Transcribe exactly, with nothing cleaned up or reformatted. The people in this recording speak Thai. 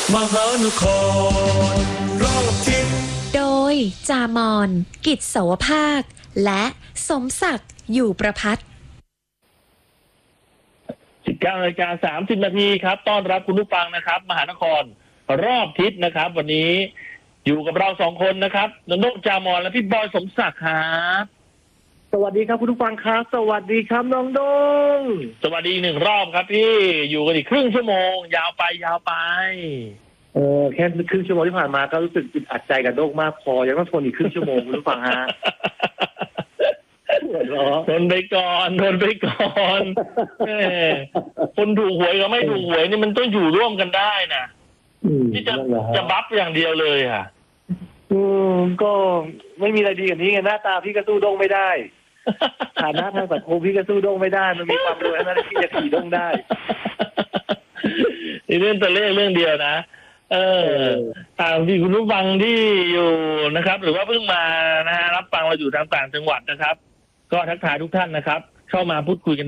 มหานครรอบทิศโดยจามอนกิจโสภาคและสมศักดิ์อยู่ประพัฒน์สิบเก้านาฬิกาสามสิบนาทีครับต้อนรับคุณผู้ฟังนะครับมหานครรอบทิศนะครับ วันนี้อยู่กับเราสองคนนะครับนนท์จามอนและพี่บอยสมศักดิ์ครับสวัสดีครับคุณผู้ฟังครับสวัสดีครับน้องดงสวัสดีหนึ่งรอบครับพี่อยู่กันอีกครึ่งชั่วโมงยาวไปยาวไปเออแค่ครึ่งชั่วโมงที่ผ่านมาก็รู้สึกอึดอัดใจกับโดงมากพอยังต้องทนอีกครึ่งชั่วโมงคุณผู้ฟังฮะทนไปก่อนทนไปก่อนคนถูกหวยกับไม่ถูกหวยนี่มันต้องอยู่ร่วมกันได้นะที่จะจะบัฟอย่างเดียวเลยอ่ะอืมก็ไม่มีอะไรดีกว่านี้ไงหน้าตาพี่ก็สู้โดงไม่ได้ฐานะทางสังคมพี่ก็สู้โดงไม่ได้มันมีความรวยนั่นที่จะขี่โดงได้นี่เรื่องตัวเลขเรื่องเดียวนะเออทางที่คุณผู้ฟังที่อยู่นะครับ หรือว่าเพิ่งมานะฮะรับฟังเราอยู่ทางต่างจังหวัดนะครับก็ทักทายทุกท่านนะครับเข้ามาพูดคุยกัน